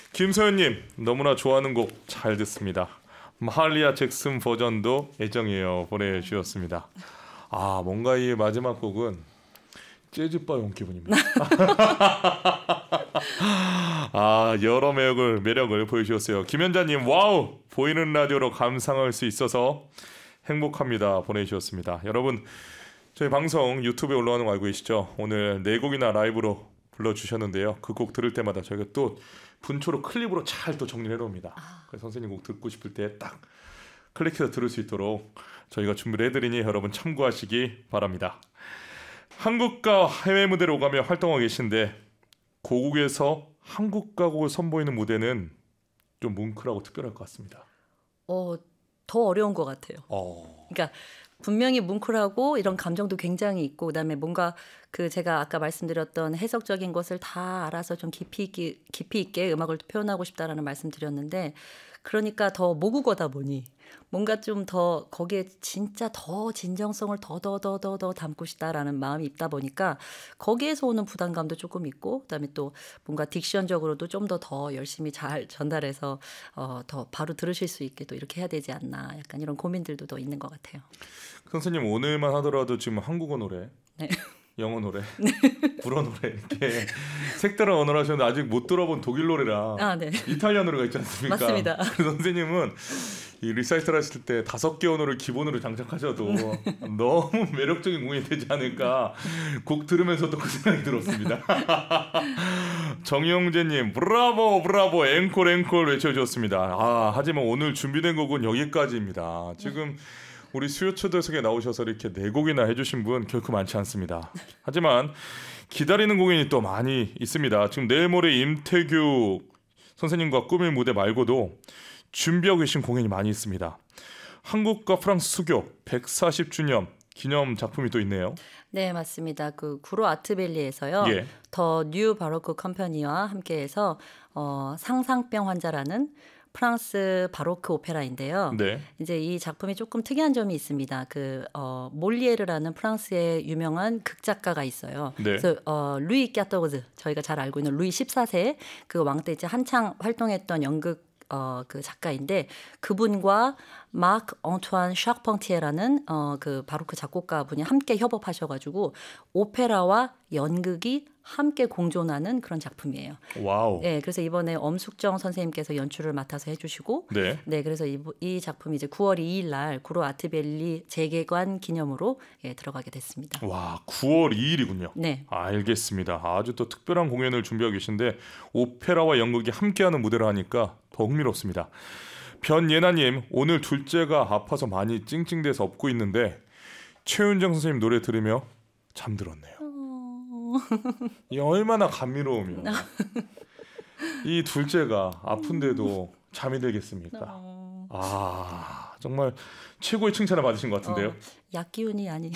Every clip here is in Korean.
김서연님 너무나 좋아하는 곡 잘 듣습니다. 마할리아 잭슨 버전도 애정이에요 보내주셨습니다. 아 뭔가 이 마지막 곡은 재즈바 온 기분입니다. 아 여러 매력을 보여주셨어요. 김현자님 와우 보이는 라디오로 감상할 수 있어서 행복합니다 보내주셨습니다. 여러분 저희 방송 유튜브에 올라오는 거 알고 계시죠? 오늘 4곡이나 라이브로 불러주셨는데요. 그 곡 들을 때마다 저희가 또 분초로 클립으로 잘 또 정리를 해놓습니다. 그래서 선생님 곡 듣고 싶을 때 딱 클릭해서 들을 수 있도록 저희가 준비를 해드리니 여러분 참고하시기 바랍니다. 한국과 해외 무대로 오가며 활동하고 계신데 고국에서 한국 가곡을 선보이는 무대는 좀 뭉클하고 특별할 것 같습니다. 더 어려운 것 같아요. 그러니까 분명히 뭉클하고 이런 감정도 굉장히 있고 그다음에 뭔가 제가 아까 말씀드렸던 해석적인 것을 다 알아서 좀 깊이 있게 음악을 표현하고 싶다라는 말씀드렸는데 그러니까 더 모국어다 보니 뭔가 좀 더 거기에 진짜 더 진정성을 더 담고 싶다라는 마음이 있다 보니까 거기에서 오는 부담감도 조금 있고 그다음에 또 뭔가 딕션적으로도 좀 더 열심히 잘 전달해서 더 바로 들으실 수 있게 또 이렇게 해야 되지 않나 약간 이런 고민들도 더 있는 것 같아요. 선생님 오늘만 하더라도 지금 한국어 노래, 네. 영어 노래, 불어 노래 이렇게 색다른 언어를 하셨는데 아직 못 들어본 독일 노래랑 네. 이탈리아 노래가 있지 않습니까? 맞습니다. 선생님은 이 리사이틀 하실 때 5개 언어를 기본으로 장착하셔도 너무 매력적인 공연이 되지 않을까 곡 들으면서도 그 생각이 들었습니다. 정영재님 브라보 앵콜 외쳐주셨습니다. 하지만 오늘 준비된 곡은 여기까지입니다. 지금 우리 수요초대석에 나오셔서 이렇게 4곡이나 해주신 분 결코 많지 않습니다. 하지만 기다리는 공연이 또 많이 있습니다. 지금 내일 모레 임태규 선생님과 꾸밀 무대 말고도 준비하고 계신 공연이 많이 있습니다. 한국과 프랑스 수교 140주년 기념 작품이 또 있네요. 네, 맞습니다. 구로 아트밸리에서요. 예. 더 뉴 바로크 컴퍼니와 함께해서 상상병 환자라는 프랑스 바로크 오페라인데요. 네. 이제 이 작품이 조금 특이한 점이 있습니다. 몰리에르라는 프랑스의 유명한 극작가가 있어요. 네. 그래서 루이 까토르즈 저희가 잘 알고 있는 루이 14세 그 왕 때 이제 한창 활동했던 연극 그 작가인데 그분과 마크 엉투안 샤르펑티에라는 그 바로크 작곡가 분이 함께 협업하셔가지고 오페라와 연극이 함께 공존하는 그런 작품이에요. 와우. 네, 그래서 이번에 엄숙정 선생님께서 연출을 맡아서 해주시고, 네, 그래서 이 작품이 이제 9월 2일 날 구로 아트밸리 재개관 기념으로 들어가게 됐습니다. 와, 9월 2일이군요. 네, 알겠습니다. 아주 또 특별한 공연을 준비하고 계신데 오페라와 연극이 함께하는 무대를 하니까 더 흥미롭습니다. 변예나님 오늘 둘째가 아파서 많이 찡찡대서 업고 있는데 최윤정 선생님 노래 들으며 잠들었네요. 이 얼마나 감미로우면 이 둘째가 아픈데도 잠이 들겠습니까? 정말 최고의 칭찬을 받으신 것 같은데요. 약 기운이 아니.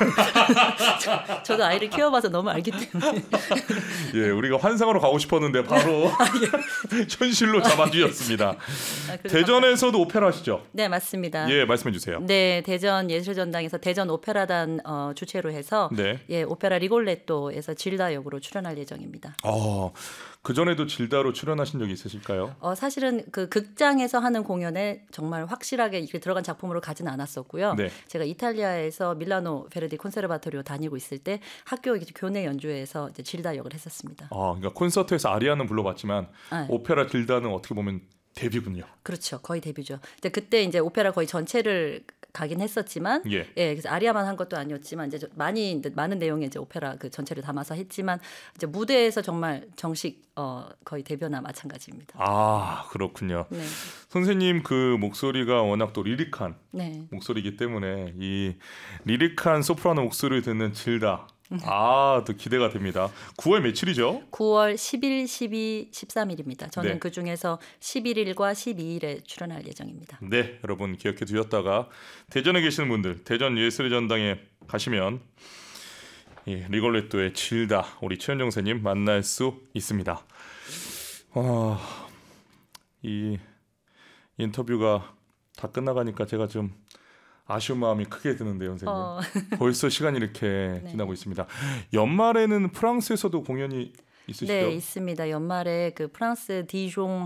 저도 아이를 키워봐서 너무 알기 때문에. 예, 우리가 환상으로 가고 싶었는데 바로 현실로 잡아주셨습니다. 대전에서도 오페라 하시죠? 네, 맞습니다. 예, 말씀해 주세요. 네, 대전 예술전당에서 대전 오페라단 주최로 해서 오페라 리골레토에서 질다 역으로 출연할 예정입니다. 그 전에도 질다로 출연하신 적이 있으실까요? 사실은 그 극장에서 하는 공연에 정말 확실하게 이렇게 들어간 작품으로 가진 않았었고요. 네. 제가 이탈리아에서 밀라노 베르디 콘세르바토리오 다니고 있을 때 학교 교내 연주회에서 이제 질다 역을 했었습니다. 그러니까 콘서트에서 아리아는 불러봤지만 오페라 질다는 어떻게 보면 데뷔군요. 그렇죠, 거의 데뷔죠. 근데 그때 이제 오페라 거의 전체를 가긴 했었지만, 그래서 아리아만 한 것도 아니었지만 이제 많은 내용의 이제 오페라 그 전체를 담아서 했지만 이제 무대에서 정말 정식 거의 데뷔나 마찬가지입니다. 그렇군요. 네. 선생님 그 목소리가 워낙 또 리릭한 목소리이기 때문에 이 리릭한 소프라노 목소리를 듣는 질다. 또 기대가 됩니다. 9월 며칠이죠? 9월 10일, 12, 13일입니다. 저는 그 중에서 11일과 12일에 출연할 예정입니다. 네, 여러분 기억해 두셨다가 대전에 계시는 분들 대전 예술의 전당에 가시면 리골레토의 질다 우리 최현정 선생님 만날 수 있습니다. 이 인터뷰가 다 끝나가니까 제가 좀 아쉬운 마음이 크게 드는데요, 선생님. 벌써 시간이 이렇게 지나고 있습니다. 연말에는 프랑스에서도 공연이 있으시죠? 네, 있습니다. 연말에 그 프랑스 디종